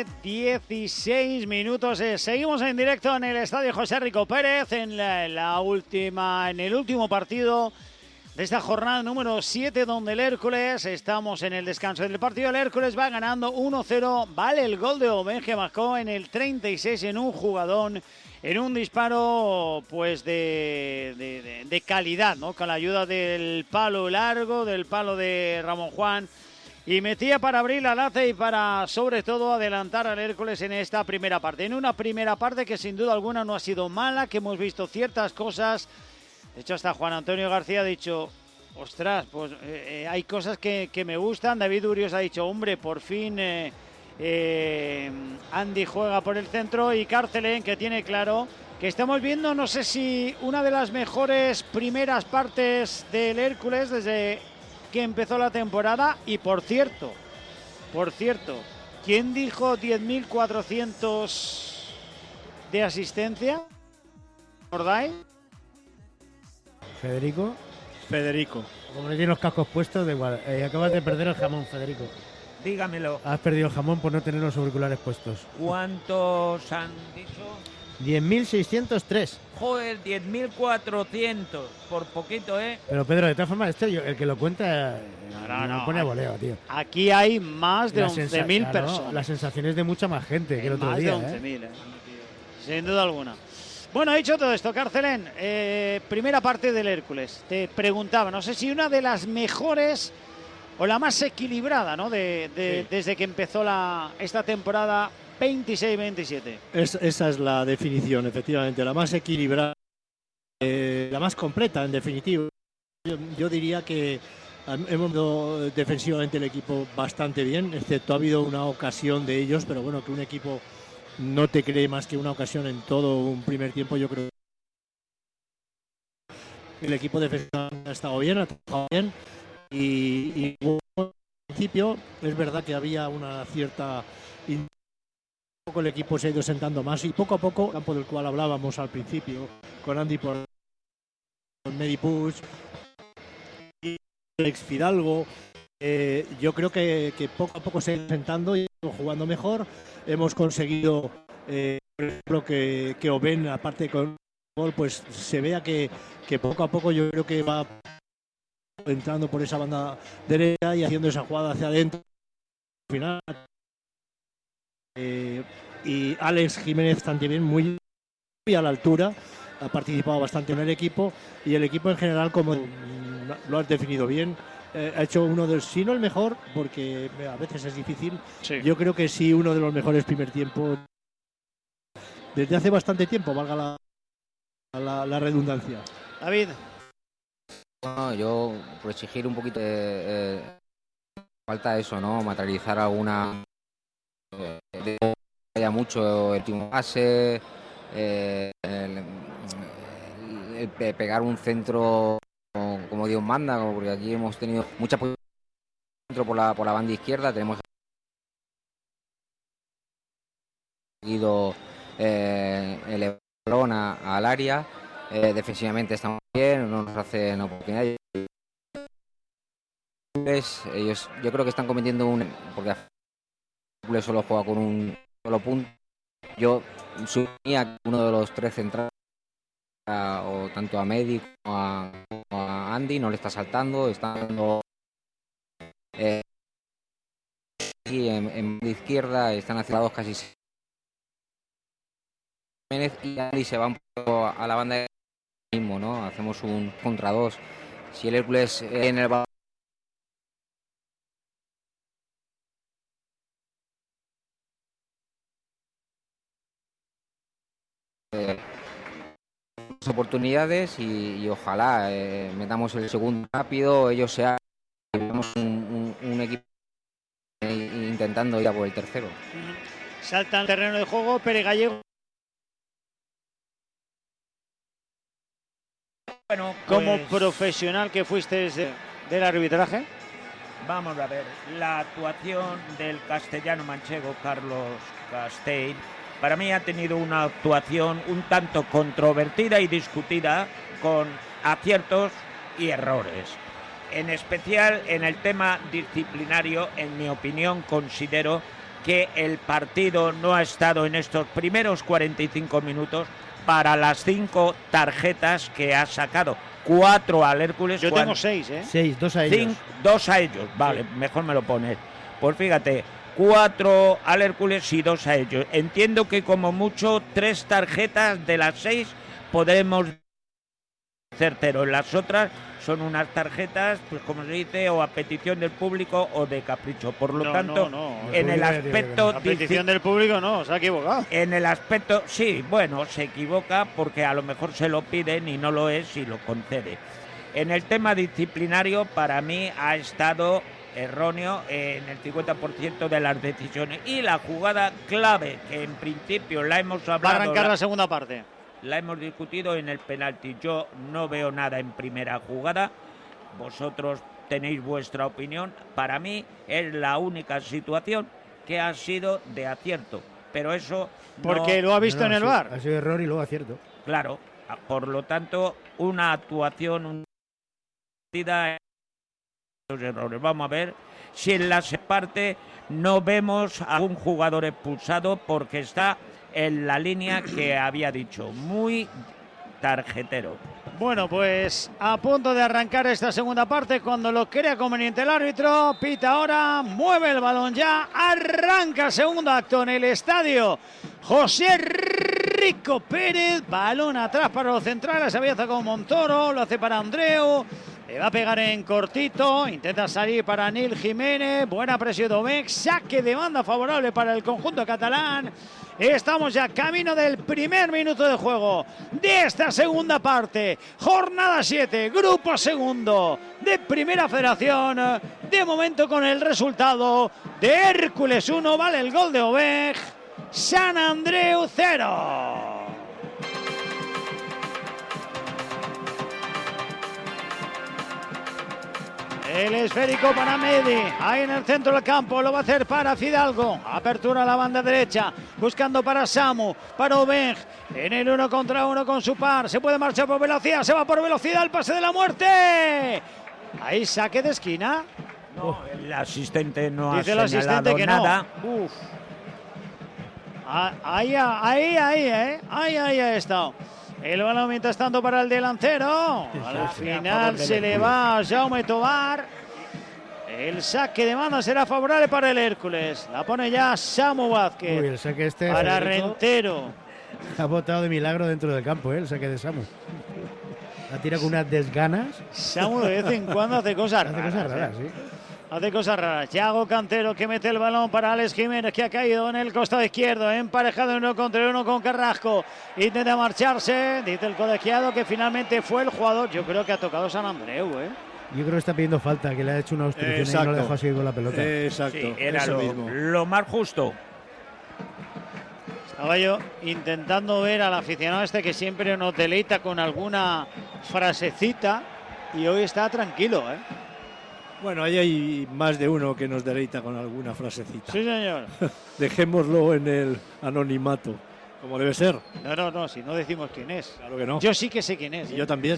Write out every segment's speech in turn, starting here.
16 minutos. Seguimos en directo en el Estadio José Rico Pérez en el último partido de esta jornada número 7, donde el Hércules, estamos en el descanso del partido, el Hércules va ganando 1-0, vale el gol de Oben, que marcó en el 36 en un jugadón, en un disparo pues de calidad, ¿no? Con la ayuda del palo largo, del palo de Ramón Juan, y metía para abrir la lata y para, sobre todo, adelantar al Hércules en esta primera parte. En una primera parte que sin duda alguna no ha sido mala, que hemos visto ciertas cosas. De hecho, hasta Juan Antonio García ha dicho, ostras, pues hay cosas que me gustan. David Urios ha dicho, hombre, por fin Andy juega por el centro, y Carcelén, que tiene claro que estamos viendo, no sé si una de las mejores primeras partes del Hércules desde que empezó la temporada. Y por cierto, ¿quién dijo 10.400 de asistencia? ¿Recordáis? Federico. Como no tienes los cascos puestos, da igual. Acabas de perder el jamón, Federico. Dígamelo. Has perdido el jamón por no tener los auriculares puestos. ¿Cuántos han dicho? 10.603. Joder, 10.400. Por poquito, ¿eh? Pero Pedro, de todas formas, el que lo cuenta No, pone a voleo, tío. Aquí hay más de 11.000 personas. Las sensaciones de mucha más gente que el otro más día. Más de 11.000, sin duda alguna. Bueno, dicho todo esto, Carcelén, primera parte del Hércules. Te preguntaba, no sé si una de las mejores o la más equilibrada, ¿no? Desde que empezó esta temporada 26-27. Esa es la definición, efectivamente, la más equilibrada, la más completa, en definitiva. Yo diría que hemos visto defensivamente el equipo bastante bien, excepto ha habido una ocasión de ellos, pero bueno, que un equipo no te cree más que una ocasión en todo un primer tiempo. Yo creo que el equipo defensivo ha estado bien, ha trabajado bien, y al principio es verdad que había una cierta... Poco el equipo se ha ido sentando más, y poco a poco, el campo del cual hablábamos al principio, con Andy por Medipush y Alex Fidalgo, yo creo que poco a poco se ha ido sentando y jugando mejor. Hemos conseguido, por ejemplo, que Oben, aparte con gol, pues se vea que poco a poco yo creo que va entrando por esa banda derecha y haciendo esa jugada hacia adentro. Al final, y Alex Jiménez también muy a la altura, ha participado bastante en el equipo, y el equipo en general, como lo has definido bien, ha hecho uno de los, si no el mejor, porque a veces es difícil, sí. Yo creo que sí, uno de los mejores primer tiempos desde hace bastante tiempo, valga la redundancia. David. Bueno, yo por exigir un poquito falta eso, ¿no? Materializar alguna haya mucho el último pase, el pegar un centro como Dios manda, porque aquí hemos tenido mucha posición por la banda izquierda, tenemos conseguido el balón al área, defensivamente estamos bien, no nos hacen oportunidades. Ellos, yo creo que están cometiendo porque solo juega con un solo punto. Yo suponía que uno de los tres centrales, o tanto a Medi como a Andy, no le está saltando, está dando aquí en la izquierda, están acelerados casi y Andy se va un poco a la banda mismo, ¿no? Hacemos un contra dos. Si el Hércules en el balón oportunidades y ojalá metamos el segundo rápido, ellos sean un equipo intentando ir a por el tercero. Salta al terreno de juego Pere Gallego. Bueno, pues, como profesional que fuiste del arbitraje, vamos a ver, la actuación del castellano manchego Carlos Castell para mí ha tenido una actuación un tanto controvertida y discutida, con aciertos y errores. En especial en el tema disciplinario, en mi opinión, considero que el partido no ha estado en estos primeros 45 minutos para las 5 tarjetas que ha sacado. 4 al Hércules. Yo tengo 6, ¿eh? 6, 2 a ellos. 2 a ellos, vale, mejor me lo pones. Pues fíjate, 4 al Hércules y 2 a ellos. Entiendo que como mucho 3 tarjetas de las 6 podremos certero. Las otras son unas tarjetas, pues como se dice, o a petición del público o de capricho. Por lo tanto, en el aspecto... A petición del público no, se ha equivocado. En el aspecto, sí, bueno, se equivoca porque a lo mejor se lo piden y no lo es y lo concede. En el tema disciplinario, para mí ha estado erróneo en el 50% de las decisiones. Y la jugada clave, que en principio la hemos hablado... Va a arrancar la segunda parte. La hemos discutido en el penalti. Yo no veo nada en primera jugada. Vosotros tenéis vuestra opinión. Para mí es la única situación que ha sido de acierto. Pero eso... Porque lo ha visto en el VAR. Ha sido error y luego acierto. Claro. Por lo tanto, una actuación... Los errores. Vamos a ver si en la parte no vemos a un jugador expulsado porque está en la línea que había dicho, muy tarjetero. Bueno, pues a punto de arrancar esta segunda parte, cuando lo crea conveniente el árbitro, pita ahora, mueve el balón ya, arranca el segundo acto en el estadio José Rico Pérez, balón atrás para los centrales, había sacado Montoro, lo hace para Andreu. Le va a pegar en cortito, intenta salir para Nil Jiménez, buena presión de Omex, saque de banda favorable para el conjunto catalán. Estamos ya camino del primer minuto de juego de esta segunda parte. Jornada 7, grupo segundo de Primera Federación. De momento con el resultado de Hércules 1, vale el gol de Ovej, Sant Andreu 0. El esférico para Medi, ahí en el centro del campo, lo va a hacer para Fidalgo. Apertura a la banda derecha, buscando para Samu, para Ovej, en el 1 contra 1 con su par. Se puede marchar por velocidad, se va por velocidad, el pase de la muerte. Ahí saque de esquina. No, el asistente no dice ha el asistente que nada. No. Uf. Ahí ha estado. El balón mientras tanto para el delantero. Al final se le va a Jaume Tobar. El saque de mano será favorable para el Hércules. La pone ya Samu Vázquez. Uy, el saque este para Rentero. Ha botado de milagro dentro del campo, el saque de Samu. La tira con unas desganas. Samu de vez en cuando hace cosas raras. Hace cosas raras, sí. Hace cosas raras. Thiago Cantero que mete el balón para Alex Jiménez, que ha caído en el costado izquierdo, emparejado 1 contra 1 con Carrasco. Intenta marcharse, dice el colegiado que finalmente fue el jugador. Yo creo que ha tocado Sant Andreu, ¿eh? Yo creo que está pidiendo falta, que le ha hecho una obstrucción y no le dejó seguir con la pelota. Exacto, sí, era eso mismo. Lo más justo. Estaba yo intentando ver al aficionado este que siempre nos deleita con alguna frasecita y hoy está tranquilo, ¿eh? Bueno, ahí hay más de uno que nos deleita con alguna frasecita. Sí, señor. Dejémoslo en el anonimato, como debe ser. No, si no decimos quién es. Claro que no. Yo sí que sé quién es. Y yo también.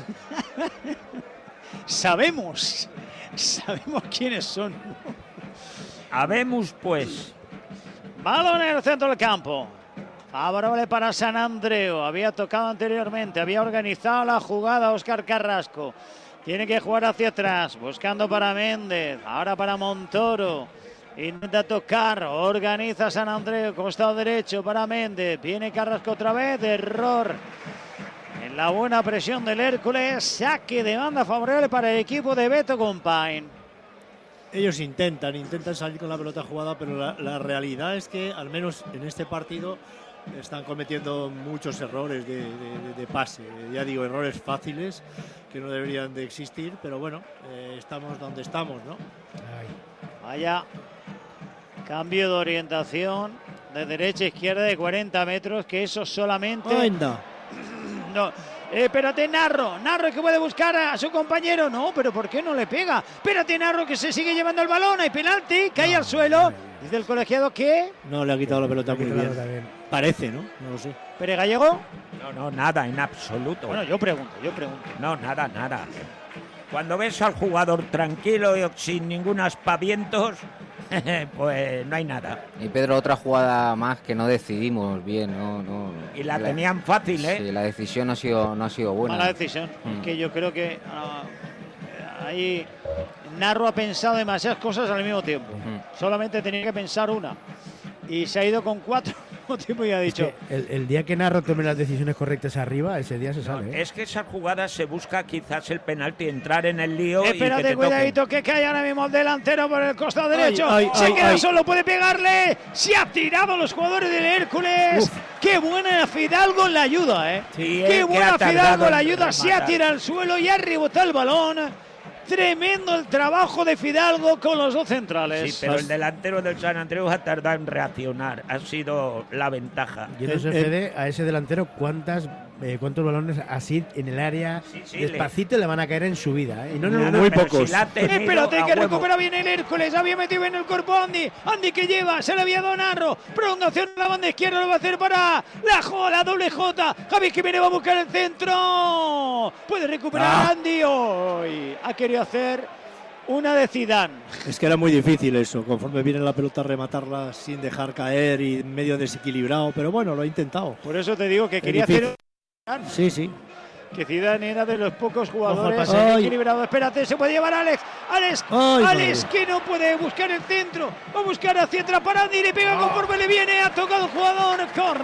Sabemos quiénes son. Habemos pues. Balón en el centro del campo. Favorable para Sant Andreu. Había tocado anteriormente, había organizado la jugada Óscar Carrasco. Tiene que jugar hacia atrás, buscando para Méndez, ahora para Montoro. Intenta tocar, organiza Sant Andreu, costado derecho para Méndez. Viene Carrasco otra vez, error. En la buena presión del Hércules, saque de banda favorable para el equipo de Beto Compain. Ellos intentan salir con la pelota jugada, pero la realidad es que, al menos en este partido, están cometiendo muchos errores de pase. Ya digo, errores fáciles que no deberían de existir, pero bueno, estamos donde estamos, ¿no? Vaya cambio de orientación de derecha a izquierda de 40 metros, que eso solamente... ¡Anda! No, espérate, Narro que puede buscar a su compañero. No, pero ¿por qué no le pega? Espérate, Narro, que se sigue llevando el balón. Hay penalti, cae al suelo. Dice el colegiado que... No, le ha quitado la pelota muy bien. Parece, ¿no? No lo sé. ¿Pere Gallego? No, nada, en absoluto. Bueno, yo pregunto. No, nada. Cuando ves al jugador tranquilo y sin ningún aspavientos, pues no hay nada. Y Pedro, otra jugada más que no decidimos bien, no. Y la tenían fácil, ¿eh? Sí, la decisión no ha sido buena. Mala decisión. Es que yo creo que ahí Narro ha pensado demasiadas cosas al mismo tiempo. Solamente tenía que pensar una. Y se ha ido con 4 al mismo tiempo y ha dicho... Es que el día que Narro tome las decisiones correctas arriba, ese día se sale. Es que esa jugada se busca quizás el penalti, entrar en el lío. Espérate, y que te cuidadito, toquen. que cae ahora mismo el delantero por el costado derecho. Se ay, queda ay. solo, puede pegarle. Se ha tirado los jugadores del Hércules. Uf. Qué buena Fidalgo en la ayuda, ¿eh? Sí, Qué que buena ha tardado Fidalgo en la en ayuda. Se ha rematar. tirado al suelo y ha rebotado el balón. Tremendo el trabajo de Fidalgo con los dos centrales. Sí, pero el delantero del San Andreu ha tardado en reaccionar. Ha sido la ventaja. Yo no sé, Fede, a ese delantero cuántos balones así en el área Sí, despacito le van a caer en su vida. Y no, muy pero pocos. si la ha tenido Espérate, a que huevo. recupera bien el Hércules. Había metido bien el cuerpo Andy. Andy que lleva, se le había dado Narro. Prolongación a la banda izquierda, lo va a hacer para la doble J. Javi Jiménez va a buscar el centro. Puede recuperar Andy. Hoy ha querido hacer una de Zidane. Es que era muy difícil eso, conforme viene la pelota, rematarla sin dejar caer y medio desequilibrado, pero bueno, lo ha intentado. Por eso te digo que Es quería difícil. hacer Sí, sí. que Zidane era de los pocos jugadores Ojo al pase. equilibrados. Espérate, se puede llevar a Alex. Alex Ay, que no puede buscar el centro. Va a buscar hacia atrás para Andy. Le pega conforme le viene. Ha tocado el jugador.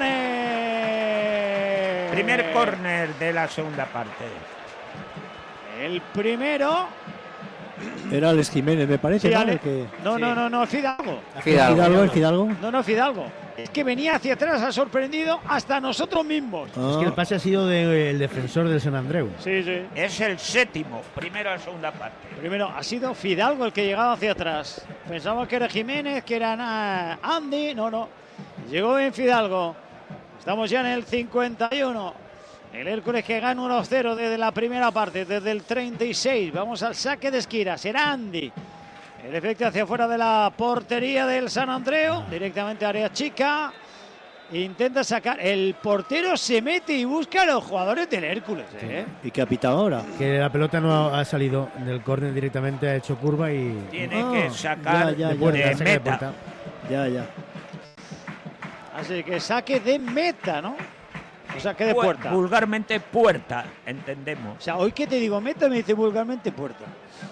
Córner. Primer córner de la segunda parte. El primero. Era Alex Jiménez, me parece, Sí, ¿no? Ale. El que... No, Fidalgo. Fidalgo, el Fidalgo. No, Fidalgo. Es que venía hacia atrás, ha sorprendido hasta nosotros mismos. Es que el pase ha sido del defensor del San Andreu. Sí. Es el séptimo, primero a la segunda parte. Primero ha sido Fidalgo el que llegaba hacia atrás. Pensaba que era Jiménez, que era Andy. No. Llegó bien Fidalgo. Estamos ya en el 51. El Hércules que gana 1-0 desde la primera parte, desde el 36. Vamos al saque de esquina. Será Andy. El efecto hacia afuera de la portería del San Andreu. Directamente a área chica. Intenta sacar. El portero se mete y busca a los jugadores del Hércules. ¿Y qué ha pitado ahora? Que la pelota no ha salido del córner directamente, ha hecho curva y Tiene que sacar ya, de puerta, de saque de meta. puerta. Ya. Así que saque de meta, ¿no? O saque de puerta. Vulgarmente puerta, entendemos. O sea, hoy que te digo meta, me dice vulgarmente puerta.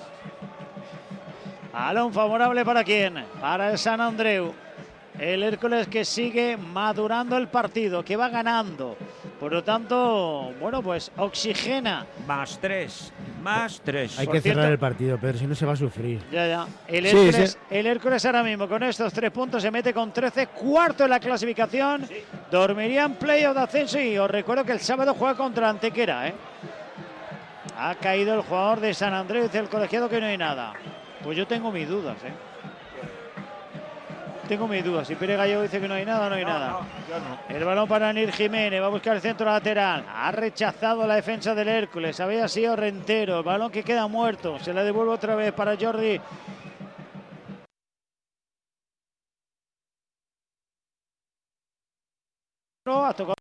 Balón favorable para quién? Para el San Andreu. El Hércules que sigue madurando el partido, que va ganando. Por lo tanto, bueno, pues oxigena. Más tres. Hay Por que cierto- cerrar el partido, pero si no se va a sufrir. Ya. El Sí, Hércules, sí. el Hércules ahora mismo con estos 3 puntos se mete con 13, cuarto en la clasificación. Dormiría en playoff de ascenso y os recuerdo que el sábado juega contra Antequera, ¿eh? Ha caído el jugador de San Andreu, dice el colegiado que no hay nada. Pues yo tengo mis dudas, ¿eh? Tengo mis dudas. Si Pérez Gallego dice que no hay nada, no hay nada. Yo no. El balón para Nir Jiménez, va a buscar el centro lateral. Ha rechazado la defensa del Hércules. Había sido Rentero. El balón que queda muerto. Se la devuelve otra vez para Jordi. Ha tocado.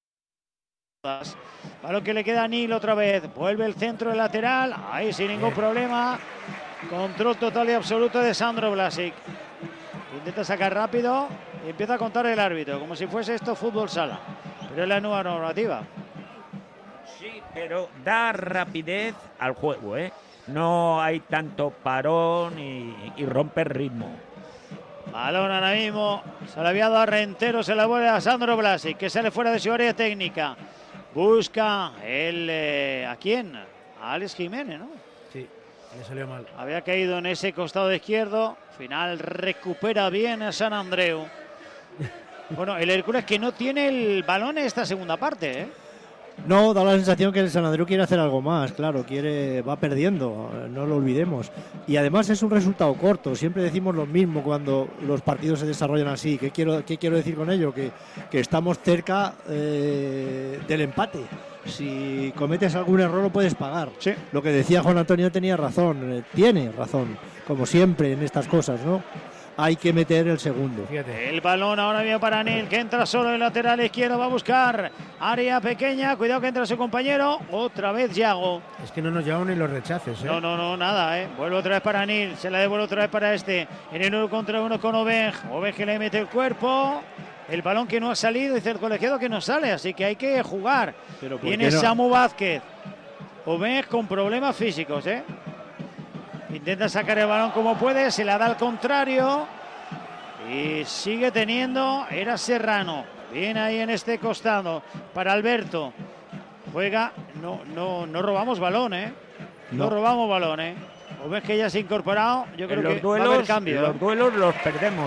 Balón que le queda a Nil otra vez. Vuelve el centro del lateral. Ahí sin ningún problema. Control total y absoluto de Sandro Blasic. Intenta sacar rápido y empieza a contar el árbitro, como si fuese esto fútbol sala. Pero es la nueva normativa. Sí, pero da rapidez al juego, ¿eh? No hay tanto parón y rompe ritmo. Balón ahora mismo. Se le había dado a Rentero, se la vuelve a Sandro Blasic, que sale fuera de su área técnica. Busca ¿a quién? A Alex Jiménez, ¿no? Sí, le salió mal. Había caído en ese costado izquierdo. Final recupera bien a San Andreu. Bueno, el Hércules que no tiene el balón en esta segunda parte, ¿eh? No, da la sensación que el San Andreu quiere hacer algo más, claro, va perdiendo, no lo olvidemos. Y además es un resultado corto, siempre decimos lo mismo cuando los partidos se desarrollan así. ¿Qué quiero decir con ello? Que estamos cerca del empate. Si cometes algún error lo puedes pagar. Sí. Lo que decía Juan Antonio tiene razón, como siempre en estas cosas, ¿no? hay que meter el segundo. Fíjate. El balón ahora viene para Anil, que entra solo en el lateral izquierdo, va a buscar área pequeña, cuidado que entra su compañero, otra vez Yago. Es que no nos llevan ni los rechaces, ¿eh? No, nada, vuelve otra vez para Anil, se la devuelve otra vez para este, en el 1 contra 1 con Obeng que le mete el cuerpo, el balón que no ha salido, dice el colegiado que no sale, así que hay que jugar. Pero Viene Samu Vázquez, Obeng con problemas físicos, intenta sacar el balón como puede, se la da al contrario y sigue teniendo, era Serrano, viene ahí en este costado para Alberto, juega, no robamos balón, no robamos balón, Obeng que ya se ha incorporado, yo creo que va a haber cambio. Los duelos los perdemos,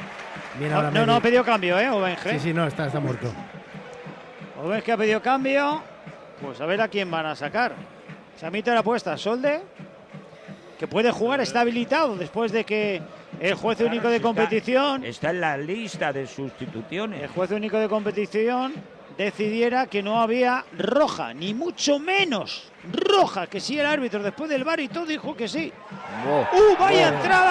No ha pedido cambio, Obeng. Sí, no, está muerto. Obeng que ha pedido cambio, pues a ver a quién van a sacar. Samita la apuesta, Solde, que puede jugar, está habilitado después de que el juez único de competición, está en la lista de sustituciones. el juez único de competición decidiera que no había roja, ni mucho menos roja, que sí el árbitro después del VAR y todo dijo que sí. Vaya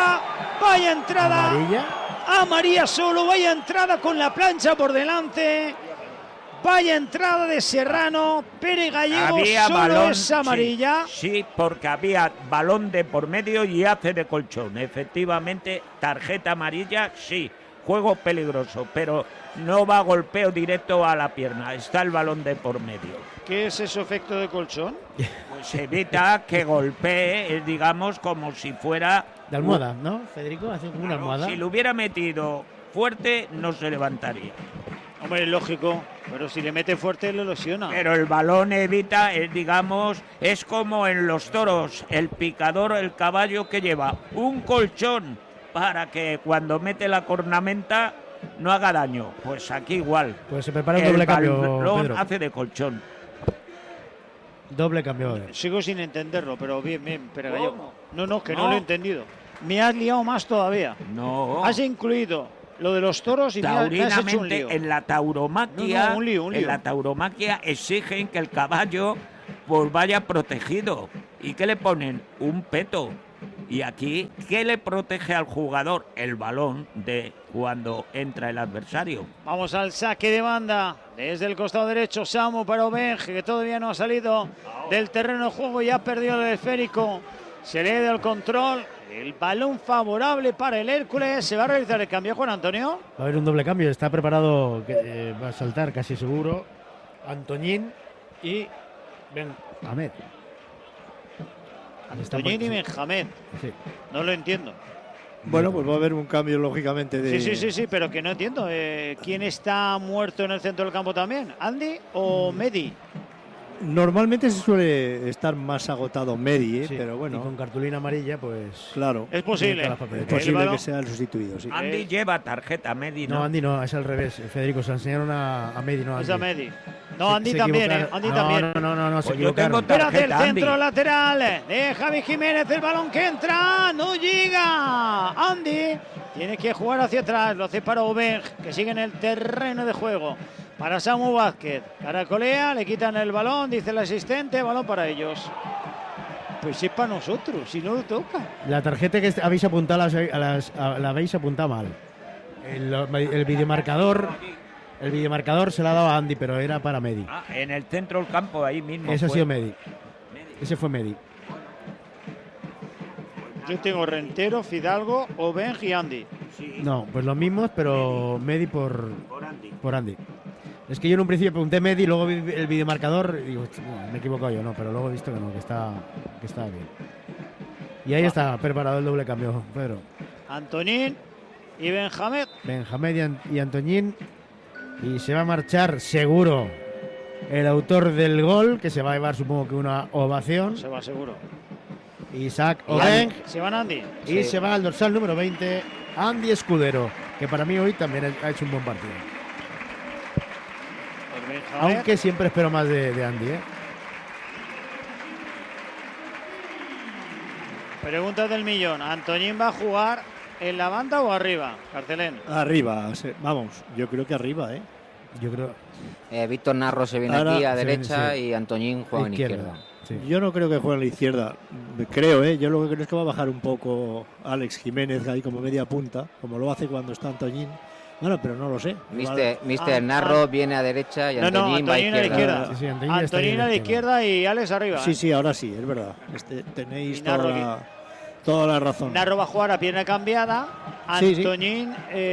entrada, ¿Amarilla? amarilla solo, vaya entrada con la plancha por delante. Vaya entrada de Serrano, Pérez Gallego, Había solo balón, es amarilla. Sí, porque había balón de por medio y hace de colchón. Efectivamente, tarjeta amarilla, sí. Juego peligroso, pero no va golpeo directo a la pierna. Está el balón de por medio. ¿Qué es ese efecto de colchón? Pues evita que golpee, digamos, como si fuera... De almohada, ¿no, Federico? Hace como una almohada. Si lo hubiera metido fuerte, no se levantaría. Hombre, es lógico, pero si le mete fuerte le lesiona. Pero el balón evita, digamos, es como en los toros, el picador, el caballo que lleva un colchón para que cuando mete la cornamenta no haga daño. Pues aquí igual. Pues se prepara un doble cambio, balón Pedro. hace de colchón. Doble cambio. Sigo sin entenderlo, pero bien, Pérez Gallego. No, que no No. lo he entendido. Me has liado más todavía. No. Has incluido lo de los toros y me has hecho un Taurinamente, lío. en la tauromaquia, No, un lío. en la tauromaquia exigen que el caballo pues vaya protegido. ¿Y qué le ponen? Un peto. Y aquí, ¿qué le protege al jugador? El balón de cuando entra el adversario. Vamos al saque de banda. Desde el costado derecho, Samu para Obeng, que todavía no ha salido del terreno de juego y ha perdido el esférico. Se le da el control. El balón favorable para el Hércules. ¿Se va a realizar el cambio, Juan Antonio? Va a haber un doble cambio. Está preparado, va a saltar casi seguro. Antoñín y Ben Ahmed. Antoñín y Benjamín. Sí. No lo entiendo. Bueno, pues va a haber un cambio, lógicamente, de... Sí, pero que no entiendo. ¿Quién está muerto en el centro del campo también? ¿Andy o Medi? Normalmente se suele estar más agotado Medi, Sí, pero bueno, y con cartulina amarilla, pues... claro, Es posible. Tiene todas las papeletas. es posible balón- que sea el sustituido, sí. Andy lleva tarjeta, Medi, No, Andy no, es al revés. Federico, se la enseñaron a Medi, no a Es Andy. a Medi. No, Se- Andy se también, equivocaron. Andy no, también. No, se Pues yo tengo equivocaron. Espérate, el tarjeta, centro Andy. lateral de Javi Jiménez, el balón que entra, no llega. Andy tiene que jugar hacia atrás, lo hace para Obeng, que sigue en el terreno de juego. Para Samu Vázquez, caracolea, le quitan el balón, dice el asistente, balón para ellos. Pues es para nosotros, si no lo toca. La tarjeta que habéis apuntado la habéis apuntado mal. El videomarcador se la ha dado a Andy, pero era para Medi. Ah, en el centro del campo, ahí mismo. Ese ha fue. sido Medi. Ese fue Medi. Yo tengo Rentero, Fidalgo, Obeng y Andy. Sí, No, pues los mismos, pero Medi por Andy. por Andy. Es que yo en un principio pregunté Medi, luego vi el videomarcador y digo, "Hostia, me he equivocado yo, no, pero luego he visto que no, que está bien. Y ahí está preparado el doble cambio, Pedro. Antonín y Benjamín. Benjamín y Antoñín. Y se va a marchar seguro el autor del gol, que se va a llevar supongo que una ovación. Se va seguro. Isaac Y Obeng. Andy. Se van Andy. Y se va al dorsal número 20, Andy Escudero, que para mí hoy también ha hecho un buen partido. Pues Benjamín. Aunque siempre espero más de Andy, ¿eh? Pregunta del millón. ¿Antoñín va a jugar en la banda o arriba? Carcelén. Arriba, vamos, yo creo que arriba, ¿eh? Yo creo. Víctor Narro se viene Ahora aquí a se viene, derecha sí. y Antoñín juega en izquierda. Sí. Yo no creo que juegue en la izquierda, creo, yo lo que creo es que va a bajar un poco Alex Jiménez ahí como media punta, como lo hace cuando está Antoñín. Bueno, pero no lo sé. Mister Narro viene a derecha y Antoñín va a izquierda. Sí, sí, Antoñín está ahí Antoñín a la izquierda y Alex arriba. Sí, ahora sí, es verdad. Tenéis Y Narro toda la razón. Narro va a jugar a pierna cambiada. Sí, sí. Antoñín,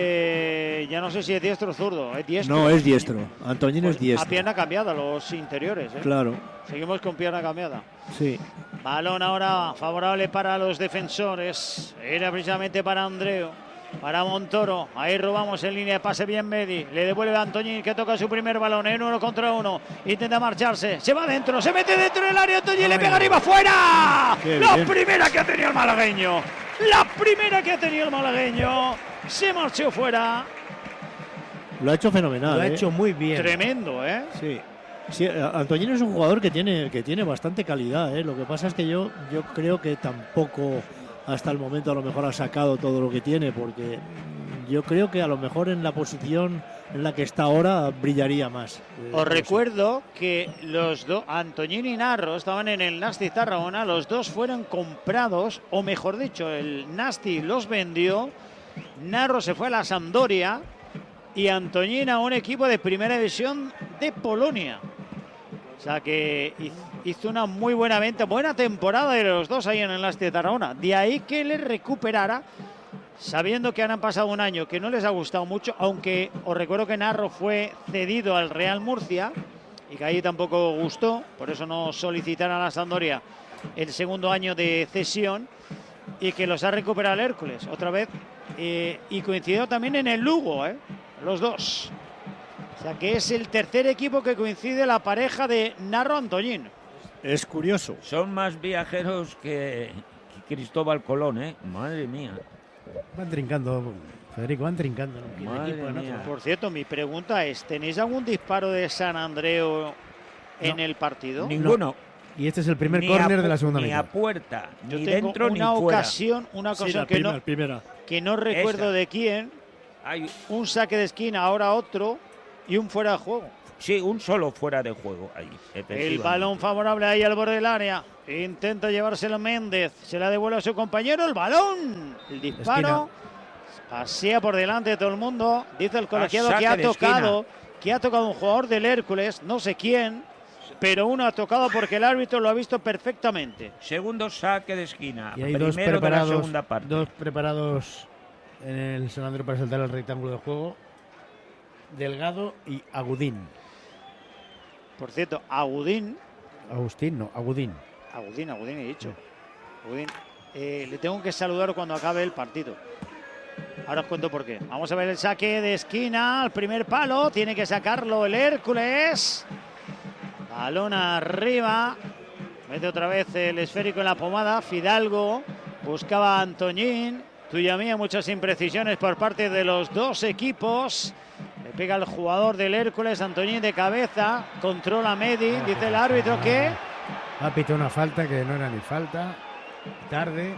ya no sé si es diestro o zurdo. Es diestro. No, es diestro. Antoñín Pues es diestro. a pierna cambiada, los interiores. Claro, Seguimos con pierna cambiada. sí. Balón ahora favorable para los defensores. Era precisamente para Andreu. Para Montoro. Ahí robamos en línea de pase bien Medi. Le devuelve a Antoñín que toca su primer balón en 1 contra 1. Intenta marcharse. Se va dentro. Se mete dentro del área. Antoñín le pega arriba. ¡Fuera! Qué La bien. primera que ha tenido el malagueño. La primera que ha tenido el malagueño. Se marchó fuera. Lo ha hecho fenomenal. Lo ha hecho muy bien. Tremendo, ¿eh? Sí. Sí, Antoñín es un jugador que tiene bastante calidad. Lo que pasa es que yo creo que tampoco hasta el momento a lo mejor ha sacado todo lo que tiene, porque yo creo que a lo mejor en la posición en la que está ahora brillaría más. Os recuerdo que los dos, Antoñín y Narro, estaban en el Nasti Tarragona. Los dos fueron comprados, o mejor dicho, el Nasti los vendió. Narro se fue a la Sampdoria y Antoñín a un equipo de primera división de Polonia. O sea que hizo una muy buena venta, buena temporada de los dos ahí en el Nasti de Tarragona. De ahí que le recuperara, sabiendo que han pasado un año que no les ha gustado mucho, aunque os recuerdo que Narro fue cedido al Real Murcia y que ahí tampoco gustó, por eso no solicitaron a la Sampdoria el segundo año de cesión, y que los ha recuperado el Hércules otra vez, y coincidió también en el Lugo, los dos. O sea que es el tercer equipo que coincide la pareja de Narro-Antoñín. Es curioso. Son más viajeros que Cristóbal Colón, ¿eh? Madre mía. Van trincando, Federico, van trincando. ¿No? Madre Equipo en otro. mía. Por cierto, mi pregunta es, ¿tenéis algún disparo de San Andreu en el partido? Ninguno. Y este es el primer Ni córner a de la segunda Ni mitad. a puerta, Yo ni tengo dentro ni una fuera. ocasión Sí, la primera. que no recuerdo Esa. de quién, Hay, un saque de esquina, ahora otro, y un fuera de juego. sí, un solo fuera de juego ahí. El efectivamente. balón favorable ahí al borde del área. Intenta llevárselo Méndez. Se la devuelve a su compañero. El balón. El disparo. Pasea por delante de todo el mundo. Dice el colegiado saque que ha de tocado un jugador del Hércules. No sé quién. Pero uno ha tocado porque el árbitro lo ha visto perfectamente. Segundo saque de esquina. Y hay Primero de la segunda parte. dos preparados en el San Andreu para saltar el rectángulo de juego. Delgado y Agudín. Por cierto, Agudín Agudín. he dicho. Agudín. Le tengo que saludar cuando acabe el partido. Ahora os cuento por qué. Vamos a ver el saque de esquina. Al primer palo. Tiene que sacarlo el Hércules. Balón arriba. Mete otra vez el esférico en la pomada. Fidalgo. Buscaba a Antoñín. Tuya mía, muchas imprecisiones por parte de los dos equipos. Le pega el jugador del Hércules, Antoñín de cabeza. Controla Medi. Dice el árbitro que... Ha pitado una falta que no era ni falta. Tarde.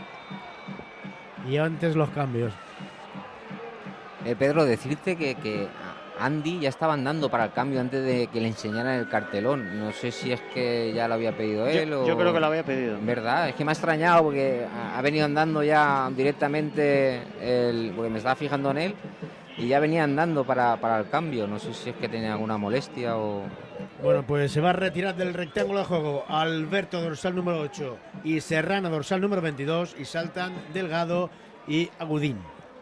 Y antes los cambios. Pedro, decirte que Andy ya estaba andando para el cambio antes de que le enseñaran el cartelón. No sé si es que ya lo había pedido él o... Yo creo que lo había pedido. En verdad, es que me ha extrañado porque ha venido andando ya directamente, porque me estaba fijando en él y ya venía andando para el cambio. No sé si es que tenía alguna molestia o... Bueno, pues se va a retirar del rectángulo de juego Alberto, dorsal número 8, y Serrano, dorsal número 22, y saltan Delgado y Agudín.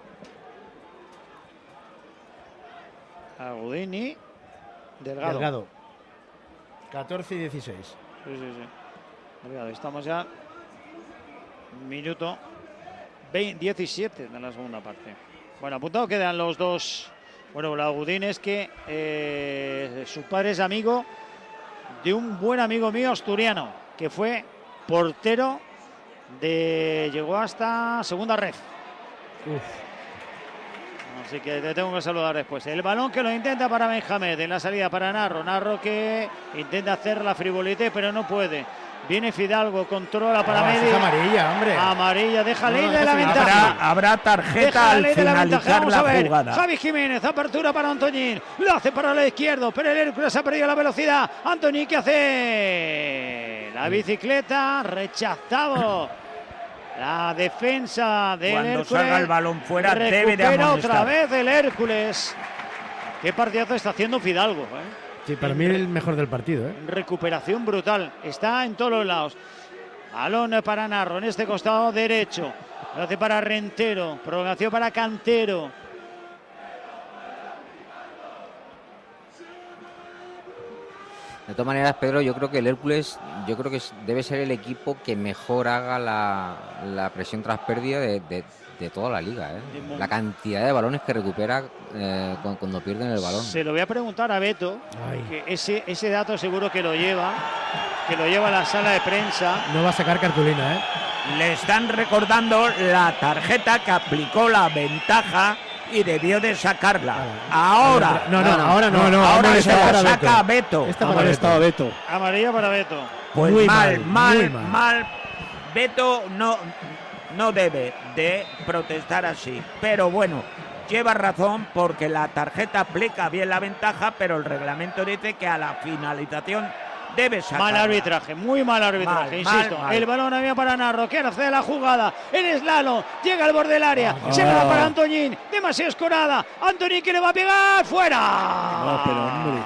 Agudín y Delgado. 14 y 16. Sí. Delgado. Estamos ya minuto 17 de la segunda parte. Bueno, apuntado quedan los dos. Bueno, el Agudín es que su padre es amigo de un buen amigo mío asturiano, que fue portero llegó hasta segunda red. Así que te tengo que saludar después. El balón que lo intenta para Benjamín, en la salida para Narro. Narro que intenta hacer la frivolité, pero no puede. Viene Fidalgo, controla para esa Medi. es amarilla, hombre. Amarilla, deja ley de la eso no. ventaja. Habrá tarjeta Deja al ley de la ventaja. finalizar Vamos a la ver. jugada. Javi Jiménez, apertura para Antoñín. Lo hace para el izquierdo, pero el Hércules ha perdido la velocidad. Antoñín, ¿qué hace? La bicicleta, rechazado. La defensa del Cuando Hércules. salga el balón fuera debe de recupera amonestar. otra vez el Hércules. Qué partidazo está haciendo Fidalgo, Sí, para mí el mejor del partido, ¿eh? Recuperación brutal. Está en todos los lados. Balón para Narro en este costado derecho. Lo hace para Rentero. Prolongación para Cantero. De todas maneras, Pedro, yo creo que el Hércules, debe ser el equipo que mejor haga la presión tras pérdida de toda la liga, ¿eh? La cantidad de balones que recupera cuando pierden el balón. Se lo voy a preguntar a Beto, Ay. que ese dato seguro que lo lleva a la sala de prensa. No va a sacar cartulina, ¿eh? Le están recordando la tarjeta que aplicó la ventaja y debió de sacarla. Ahora. Ahora no. Ahora se está la para saca Beto. Beto. Esta para Estaba Beto. Amarilla para Beto. Pues Muy mal. mal. Beto no debe de protestar así. Pero bueno, lleva razón porque la tarjeta aplica bien la ventaja, pero el reglamento dice que a la finalización debe sacar. Mal arbitraje, muy mal arbitraje, insisto. mal. El balón había para Narro, que hace la jugada. El slalom, llega al borde del área. Se va para Antoñín, demasiado escorada. Antoñín que le va a pegar, fuera. No, pero hombre.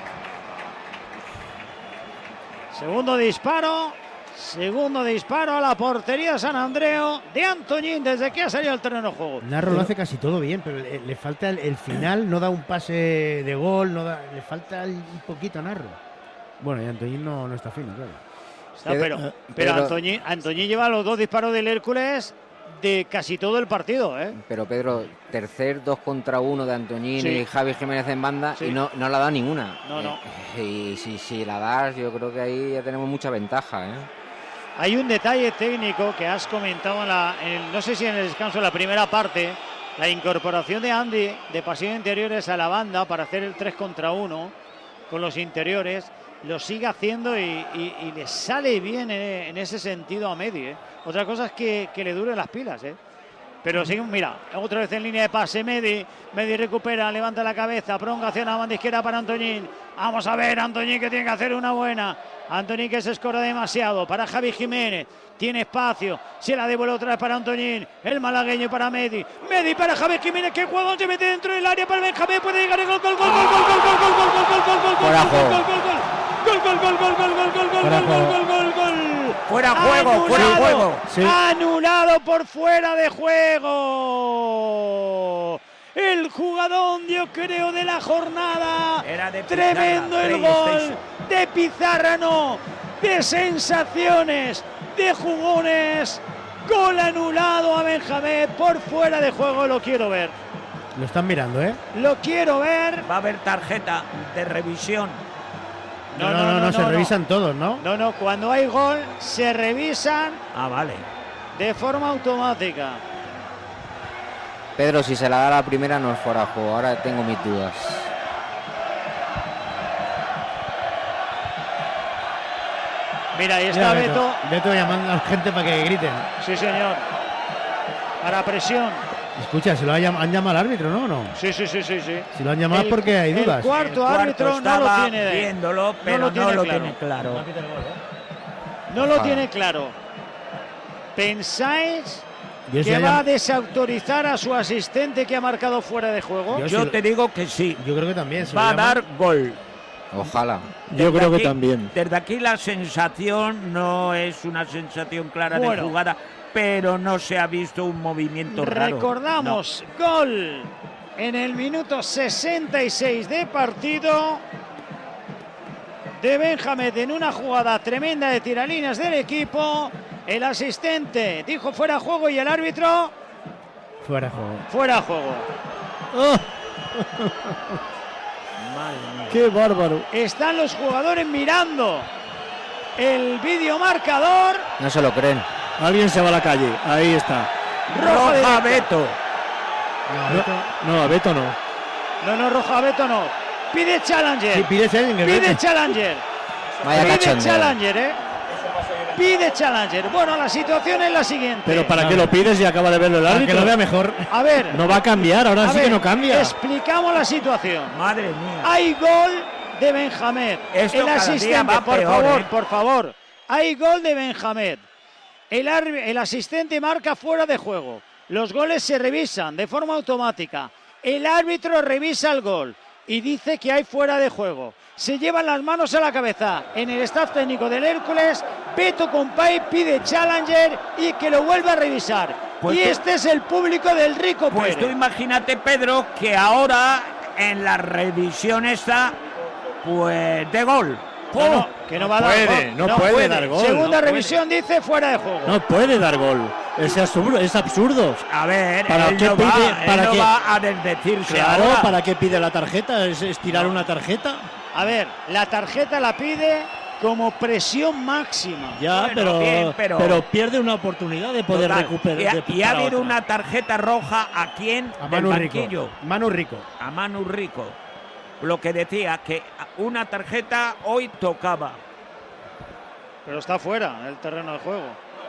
Segundo disparo a la portería de San Andreu de Antoñín desde que ha salido al terreno de juego. Narro lo hace casi todo bien, pero le falta el final, no da un pase de gol, le falta un poquito a Narro. Bueno, y Antoñín no está fino, claro. Pero Antoñín lleva los 2 disparos del Hércules de casi todo el partido, ¿eh? Pero Pedro, tercer 2 contra 1 de Antoñín Sí. y Javi Jiménez en banda, Sí. y no la da ninguna. No. Y si la das, yo creo que ahí ya tenemos mucha ventaja, ¿eh? Hay un detalle técnico que has comentado no sé si en el descanso de la primera parte, la incorporación de Andy de Pasión Interiores a la banda para hacer el 3 contra 1 con los interiores, lo sigue haciendo y le sale bien en ese sentido a Medi, ¿eh? Otra cosa es que le duren las pilas, ¿eh? Pero sigue, mira, otra vez en línea de pase Medi recupera, levanta la cabeza, prolongación a banda izquierda para Antoñín. Vamos a ver, Antoñín que tiene que hacer una buena. Antoñín que se escora demasiado para Javi Jiménez, tiene espacio, se la devuelve otra vez para Antoñín, el malagueño para Medi para Javi Jiménez, que jugador se mete dentro del área para Benjamín, puede llegar el gol. Fuera juego. Sí. Anulado por fuera de juego. El jugador, yo creo, de la jornada. Era de Pizarra, Tremendo el gol de Pizarra, no. De sensaciones, de jugones. Gol anulado a Benjamín por fuera de juego. Lo quiero ver. Lo están mirando, ¿eh? Lo quiero ver. Va a haber tarjeta de revisión. No, se revisan todos, ¿no? No, cuando hay gol se revisan Vale. de forma automática. Pedro, si se la da la primera no es fuera de juego, ahora tengo mis dudas. Mira, ahí está Beto. Beto llamando a la gente para que griten. Sí, señor. Para presión. Escucha, se lo han llamado al árbitro, ¿no? ¿O no? Sí. Si lo han llamado es porque hay dudas. El cuarto árbitro no lo tiene viéndolo, pero no lo tiene claro. No lo tiene claro. ¿Pensáis Yo que va a desautorizar a su asistente que ha marcado fuera de juego? Yo te digo que sí. Yo creo que también. Va a dar gol. Ojalá. Yo creo que también. Desde aquí la sensación no es una sensación clara de jugada, pero no se ha visto un movimiento raro. Recordamos, gol en el minuto 66 de partido de Benjamín en una jugada tremenda de tiralíneas del equipo. El asistente dijo fuera de juego y el árbitro fuera de juego. Fuera de juego. ¡Qué bárbaro! Están los jugadores mirando el videomarcador. No se lo creen. Alguien se va a la calle. Ahí está. Roja a Beto. No, a Beto no. No, roja a Beto no. Pide Challenger. Sí, pide Challenger. Pide Challenger. Vaya Pide cachondeo. Challenger, ¿eh? pide Challenger. Bueno, la situación es la siguiente. Pero ¿para qué lo pides y acaba de verlo el árbitro? Para que lo vea mejor. A ver, No va a cambiar, ahora sí que no cambia. explicamos la situación. Madre mía. Hay gol de Benjamín. Esto El cada día asistente, va por peor, favor, ¿eh? por favor. Hay gol de Benjamín. El asistente marca fuera de juego. Los goles se revisan de forma automática. El árbitro revisa el gol y dice que hay fuera de juego. Se llevan las manos a la cabeza. En el staff técnico del Hércules, Beto Compay pide Challenger y que lo vuelva a revisar. Pues y tú- este es el público del Rico Pues Pérez. tú imagínate, Pedro, que ahora en la revisión está, pues, de gol. No, que no va a dar puede, gol. no puede dar gol, Segunda no revisión dice fuera de juego. No puede dar gol. Es absurdo. A ver, ¿Para él qué no, pide? va, ¿Para él no qué? va a desdecirse Claro, ahora. ¿para qué pide la tarjeta? ¿Es estirar una tarjeta? A ver, la tarjeta la pide como presión máxima. Ya, Bueno, bien, pero pierde una oportunidad de poder Total. recuperar. Y ha habido una tarjeta roja a quién? A Del Manu banquillo. Rico. Manu Rico. A Manu Rico. Lo que decía, que una tarjeta hoy tocaba. Pero está fuera del terreno de juego.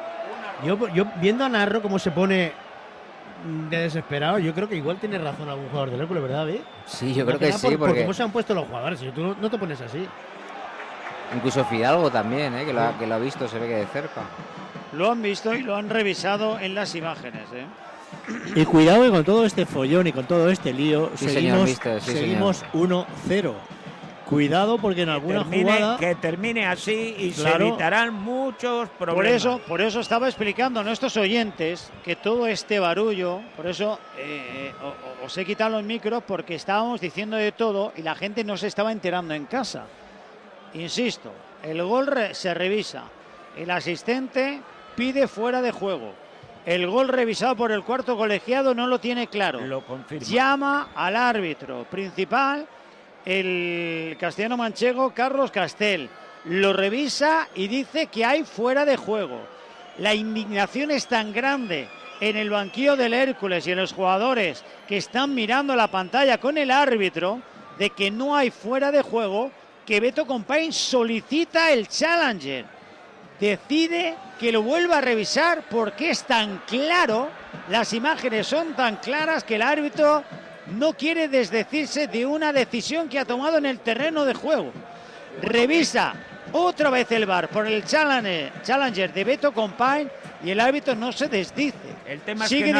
Yo viendo a Narro cómo se pone de desesperado, yo creo que igual tiene razón algún jugador del Hércules, ¿verdad, David? Sí, yo creo Más que nada sí, por porque cómo se han puesto los jugadores. Si tú no te pones así. incluso Fidalgo también, que lo ha visto, se ve que de cerca. Lo han visto y lo han revisado en las imágenes. Y cuidado que con todo este follón y con todo este lío, Sí, señor, seguimos 1-0. Cuidado porque en alguna jugada. Que termine así y se Claro. evitarán muchos problemas. Por eso estaba explicando a nuestros oyentes que todo este barullo, por eso os he quitado los micros porque estábamos diciendo de todo y la gente no se estaba enterando en casa. Insisto, el gol se revisa, el asistente pide fuera de juego, el gol revisado por el cuarto colegiado no lo tiene claro. Lo confirma. Llama al árbitro principal, el castellano manchego Carlos Castel, lo revisa y dice que hay fuera de juego. La indignación es tan grande en el banquillo del Hércules y en los jugadores que están mirando la pantalla con el árbitro de que no hay fuera de juego, que Beto Company solicita el Challenger. Decide que lo vuelva a revisar porque es tan claro, las imágenes son tan claras que el árbitro no quiere desdecirse de una decisión que ha tomado en el terreno de juego. Revisa otra vez el VAR por el Challenger de Beto Company y el árbitro no se desdice. El tema es Sigue que no